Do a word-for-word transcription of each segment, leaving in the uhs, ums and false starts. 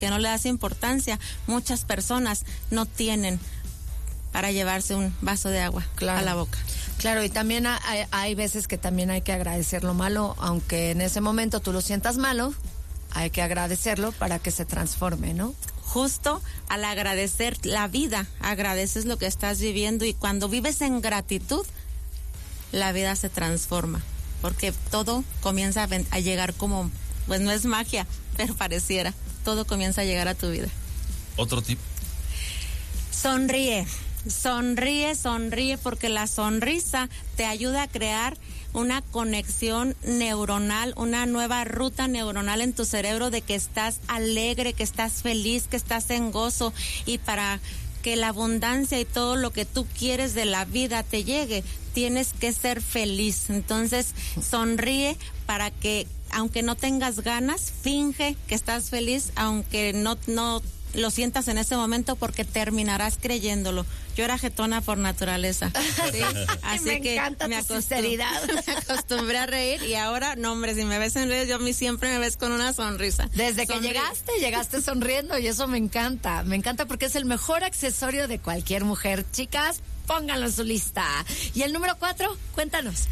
que no le das importancia. Muchas personas no tienen para llevarse un vaso de agua claro. a la boca. Claro, y también hay, hay veces que también hay que agradecer lo malo, aunque en ese momento tú lo sientas malo, hay que agradecerlo para que se transforme, ¿no? Justo al agradecer la vida, agradeces lo que estás viviendo, y cuando vives en gratitud, la vida se transforma, porque todo comienza a, a llegar como, pues no es magia, pero pareciera, todo comienza a llegar a tu vida. ¿Otro tip? Sonríe. Sonríe, sonríe, porque la sonrisa te ayuda a crear una conexión neuronal, una nueva ruta neuronal en tu cerebro de que estás alegre, que estás feliz, que estás en gozo, y para que la abundancia y todo lo que tú quieres de la vida te llegue, tienes que ser feliz. Entonces, sonríe para que, aunque no tengas ganas, finge que estás feliz, aunque no, no lo sientas en ese momento, porque terminarás creyéndolo. Yo era jetona por naturaleza, ¿sí? Así me que encanta me, tu acostum- sinceridad. me acostumbré a reír, y ahora, no hombre, si me ves en redes, yo a mí siempre me ves con una sonrisa. Desde que Sonríe. llegaste, llegaste sonriendo, y eso me encanta. Me encanta porque es el mejor accesorio de cualquier mujer. Chicas, pónganlo en su lista. Y el número cuatro, cuéntanos.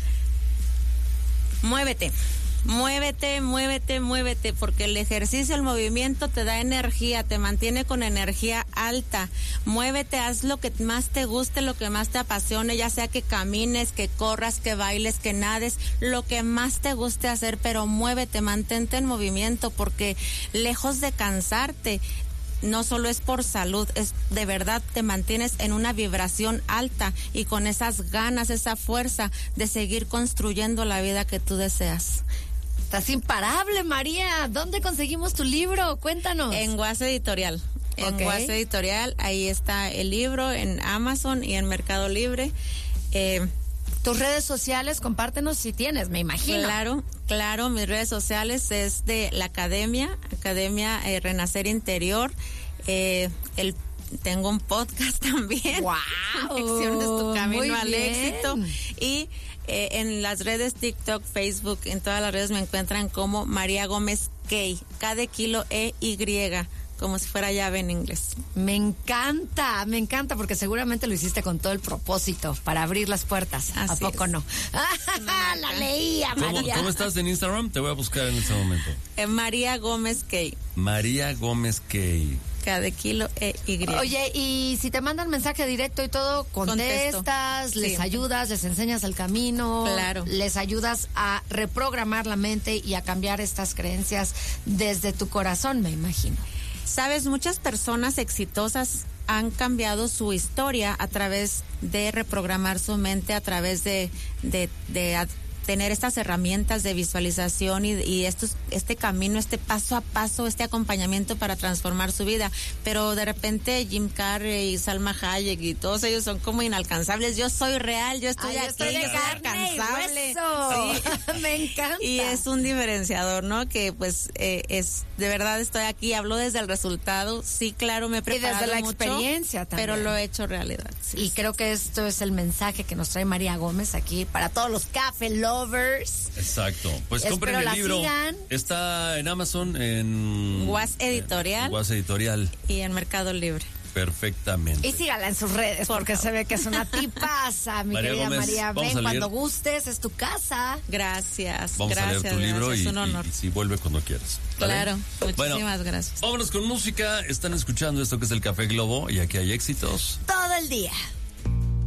Muévete. Muévete, muévete, muévete, porque el ejercicio, el movimiento te da energía, te mantiene con energía alta. Muévete, haz lo que más te guste, lo que más te apasione, ya sea que camines, que corras, que bailes, que nades, lo que más te guste hacer, pero muévete, mantente en movimiento, porque lejos de cansarte, no solo es por salud, es de verdad te mantienes en una vibración alta y con esas ganas, esa fuerza de seguir construyendo la vida que tú deseas. Estás imparable, María. ¿Dónde conseguimos tu libro? Cuéntanos. En Guas Editorial. En Okay. Guas Editorial, ahí está el libro, en Amazon y en Mercado Libre. Eh, Tus redes sociales, compártenos si tienes, me imagino. Claro, claro, mis redes sociales es de la Academia, Academia eh, Renacer Interior. Eh, el Tengo un podcast también. ¡Wow! Conexiones, tu camino Muy al bien. éxito. Y eh, en las redes TikTok, Facebook, en todas las redes me encuentran como María Gómez Key, K de kilo E Y, como si fuera llave en inglés. Me encanta, me encanta, porque seguramente lo hiciste con todo el propósito, para abrir las puertas. Así ¿A poco es. no? La leía, ¿Cómo, María. ¿Cómo estás en Instagram? Te voy a buscar en este momento. Eh, María Gómez Key, María Gómez Key. K de kilo E Y. Oye, y si te mandan mensaje directo y todo, contestas, Contesto. les Sí. ayudas, les enseñas el camino, Claro. les ayudas a reprogramar la mente y a cambiar estas creencias desde tu corazón, me imagino. Sabes, muchas personas exitosas han cambiado su historia a través de reprogramar su mente, a través de, de, de a- tener estas herramientas de visualización y, y estos, este camino, este paso a paso, este acompañamiento para transformar su vida. Pero de repente Jim Carrey y Salma Hayek y todos ellos son como inalcanzables. Yo soy real, yo estoy Ay, yo aquí, estoy de yo soy carne y alcanzable. hueso. Sí. Me encanta. Y es un diferenciador, ¿no? Que pues eh, es, de verdad estoy aquí, hablo desde el resultado. Sí, claro, me he preparado desde la mucho, experiencia también. pero lo he hecho realidad. Sí, Y sí. creo que esto es el mensaje que nos trae María Gómez aquí para todos los café lovers. Exacto. Pues Espero compren el la libro. sigan. Está en Amazon, en Guas Editorial. en Guas Editorial. Y en Mercado Libre. Perfectamente. Y sígala en sus redes, Por porque favor. se ve que es una tipaza, mi María querida Gómez, María. vamos Ven a leer. cuando gustes, es tu casa. Gracias. Vamos gracias, a leer tu libro gracias, y, es un honor. y, y sí, vuelve cuando quieras. ¿Vale? Claro, muchísimas Bueno, gracias. Vámonos con música. Están escuchando esto que es el Café Globo y aquí hay éxitos. Todo el día.